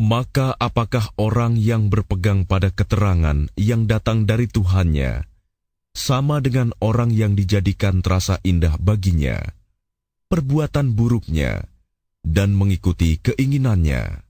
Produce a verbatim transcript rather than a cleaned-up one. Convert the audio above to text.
Maka apakah orang yang berpegang pada keterangan yang datang dari Tuhannya sama dengan orang yang dijadikan terasa indah baginya perbuatan buruknya dan mengikuti keinginannya?